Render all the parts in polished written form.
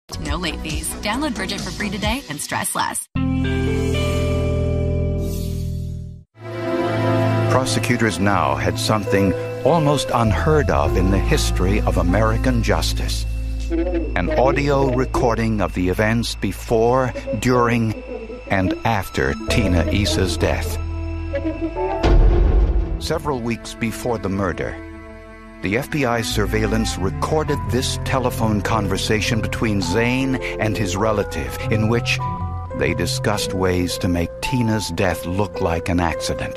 No late fees. Download Bridget for free today and stress less. Prosecutors now had something almost unheard of in the history of American justice. An audio recording of the events before, during, and after Tina Issa's death. Several weeks before the murder, the FBI surveillance recorded this telephone conversation between Zane and his relative, in which they discussed ways to make Tina's death look like an accident.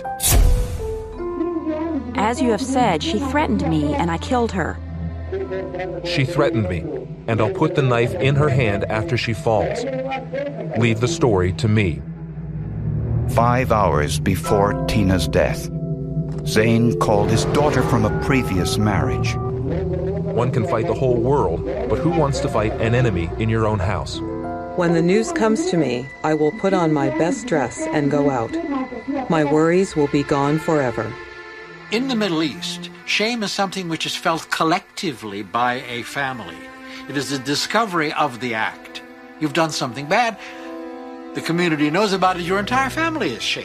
As you have said, she threatened me and I killed her. She threatened me, and I'll put the knife in her hand after she falls. Leave the story to me. 5 hours before Tina's death, Zane called his daughter from a previous marriage. One can fight the whole world, but who wants to fight an enemy in your own house? When the news comes to me, I will put on my best dress and go out. My worries will be gone forever. In the Middle East, shame is something which is felt collectively by a family. It is the discovery of the act. You've done something bad. The community knows about it. Your entire family is shamed.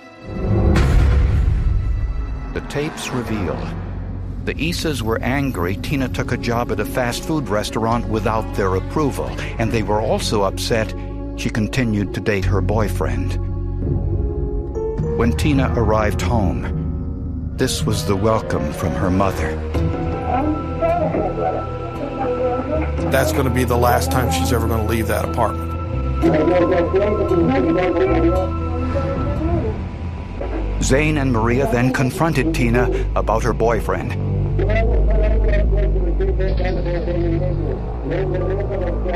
The tapes reveal the Issas were angry Tina took a job at a fast food restaurant without their approval, and they were also upset she continued to date her boyfriend. When Tina arrived home, this was the welcome from her mother. That's going to be the last time she's ever going to leave that apartment. Zane and Maria then confronted Tina about her boyfriend.